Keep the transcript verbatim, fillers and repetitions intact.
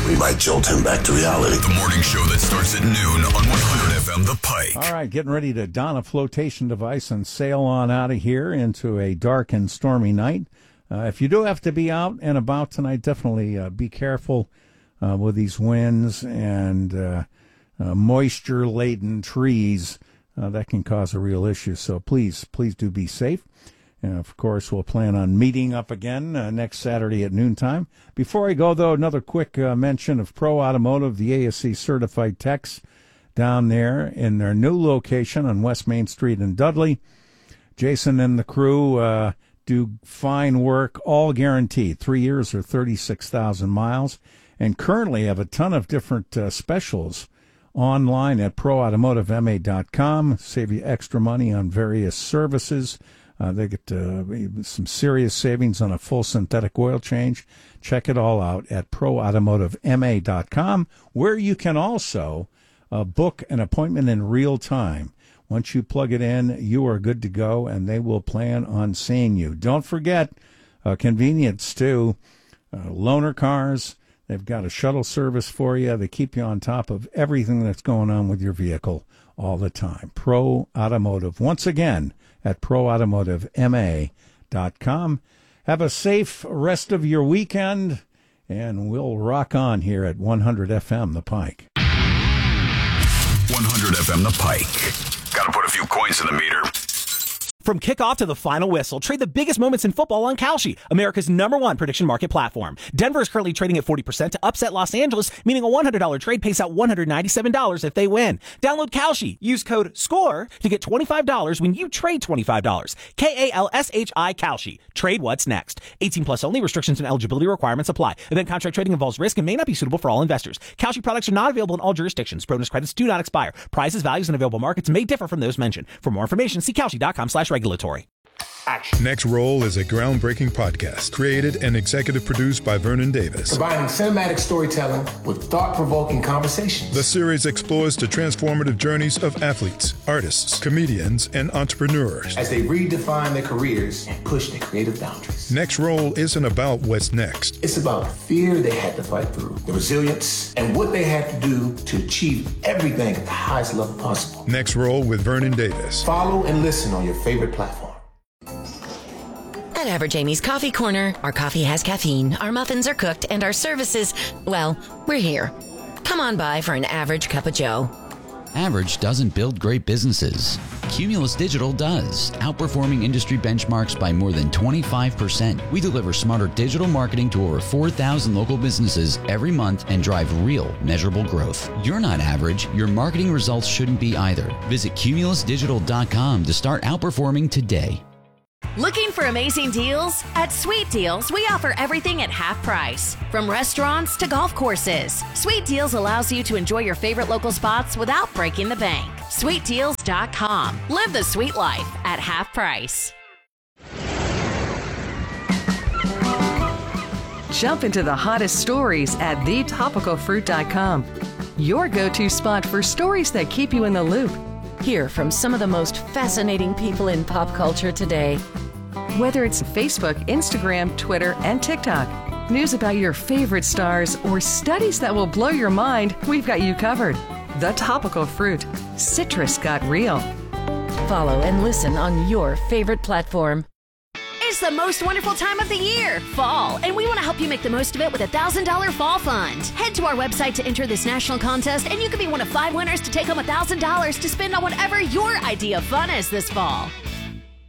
We might jolt him back to reality. The morning show that starts at noon on one hundred F M The Pike. All right, getting ready to don a flotation device and sail on out of here into a dark and stormy night. Uh, if you do have to be out and about tonight, definitely uh, be careful uh, with these winds and uh, uh, moisture-laden trees. Uh, that can cause a real issue. So please, please do be safe. And, of course, we'll plan on meeting up again uh, next Saturday at noontime. Before I go, though, another quick uh, mention of Pro Automotive, the A S C certified techs down there in their new location on West Main Street in Dudley. Jason and the crew uh, do fine work, all guaranteed, three years or thirty-six thousand miles, and currently have a ton of different uh, specials online at pro automotive m a dot com. Save you extra money on various services. Uh, they get uh, some serious savings on a full synthetic oil change. Check it all out at pro automotive m a dot com, where you can also uh, book an appointment in real time. Once you plug it in, you are good to go, and they will plan on seeing you. Don't forget, uh, convenience, too. Uh, loaner cars, they've got a shuttle service for you. They keep you on top of everything that's going on with your vehicle all the time. Pro Automotive, once again, at pro automotive m a dot com. Have a safe rest of your weekend, and we'll rock on here at one hundred F M The Pike. one hundred F M The Pike. Gotta put a few coins in the meter. From kickoff to the final whistle, trade the biggest moments in football on Kalshi, America's number one prediction market platform. Denver is currently trading at forty percent to upset Los Angeles, meaning a one hundred dollars trade pays out one hundred ninety-seven dollars if they win. Download Kalshi. Use code SCORE to get twenty-five dollars when you trade twenty-five dollars. K A L S H I Kalshi. Trade what's next. eighteen plus only. Restrictions and eligibility requirements apply. Event contract trading involves risk and may not be suitable for all investors. Kalshi products are not available in all jurisdictions. Bonus credits do not expire. Prices, values, and available markets may differ from those mentioned. For more information, see kalshi dot com slash regulatory. Action. Next Roll is a groundbreaking podcast created and executive produced by Vernon Davis. Combining cinematic storytelling with thought-provoking conversations. The series explores the transformative journeys of athletes, artists, comedians, and entrepreneurs as they redefine their careers and push their creative boundaries. Next Roll isn't about what's next. It's about the fear they had to fight through, the resilience, and what they had to do to achieve everything at the highest level possible. Next Roll with Vernon Davis. Follow and listen on your favorite platform. At Average Amy's Coffee Corner, our coffee has caffeine, our muffins are cooked, and our services, well, we're here. Come on by for an average cup of joe. Average doesn't build great businesses. Cumulus Digital does, outperforming industry benchmarks by more than twenty-five percent. We deliver smarter digital marketing to over four thousand local businesses every month and drive real, measurable growth. You're not average. Your marketing results shouldn't be either. Visit cumulus digital dot com to start outperforming today. Looking for amazing deals? At Sweet Deals, we offer everything at half price. From restaurants to golf courses, Sweet Deals allows you to enjoy your favorite local spots without breaking the bank. sweet deals dot com. Live the sweet life at half price. Jump into the hottest stories at the topical fruit dot com. Your go-to spot for stories that keep you in the loop. Hear from some of the most fascinating people in pop culture today. Whether it's Facebook, Instagram, Twitter, and TikTok, news about your favorite stars, or studies that will blow your mind, we've got you covered. The Topical Fruit. Citrus got real. Follow and listen on your favorite platform. It's the most wonderful time of the year, fall, and we want to help you make the most of it with a one thousand dollars Fall Fund. Head to our website to enter this national contest, and you could be one of five winners to take home one thousand dollars to spend on whatever your idea of fun is this fall.